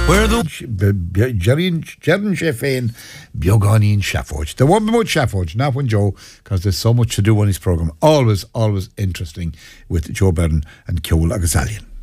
Where the Jerin Sheffain Bioganin Shafforge. There won't be much Shafforge, not when Joe, because there's so much to do on his programme. Always interesting with Joe Byrne and Ceol Agus Allen.